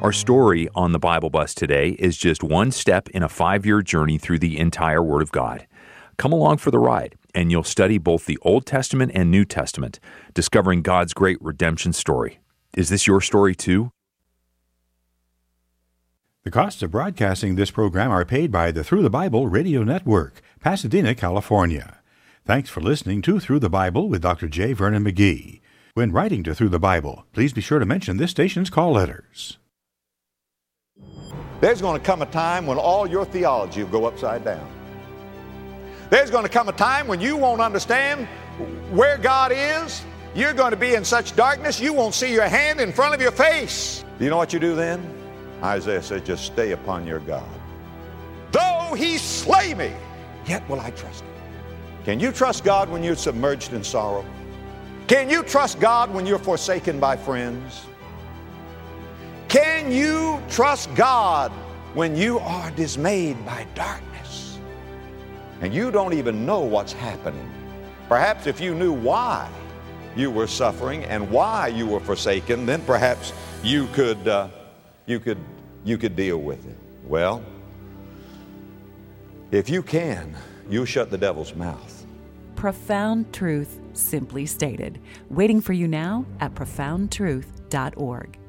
Our story on the Bible Bus today is just one step in a 5-year journey through the entire Word of God. Come along for the ride, and you'll study both the Old Testament and New Testament, discovering God's great redemption story. Is this your story too? The costs of broadcasting this program are paid by the Through the Bible Radio Network, Pasadena, California. Thanks for listening to Through the Bible with Dr. J. Vernon McGee. When writing to Through the Bible, please be sure to mention this station's call letters. There's going to come a time when all your theology will go upside down. There's going to come a time when you won't understand where God is. You're going to be in such darkness you won't see your hand in front of your face. Do you know what you do then? Isaiah says, just stay upon your God. Though he slay me, yet will I trust him. Can you trust God when you're submerged in sorrow? Can you trust God when you're forsaken by friends? Can you trust God when you are dismayed by darkness and you don't even know what's happening? Perhaps if you knew why you were suffering and why you were forsaken, then perhaps you could deal with it. Well, if you can, you'll shut the devil's mouth. Profound truth simply stated. Waiting for you now at profoundtruth.org.